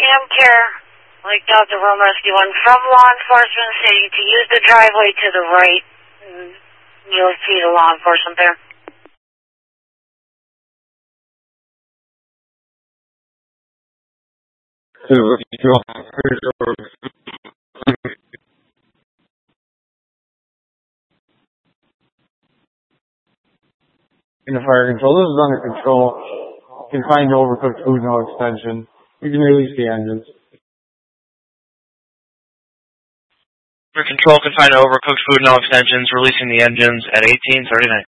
Sam Care, like Dr. From Rescue 1, from law enforcement saying to use the driveway to the right. And you'll see the law enforcement there. In the fire control, this is under control. Confined to overcooked food, no extension. You can release the engines. For control, confined to overcooked food, no extensions, releasing the engines at 1839.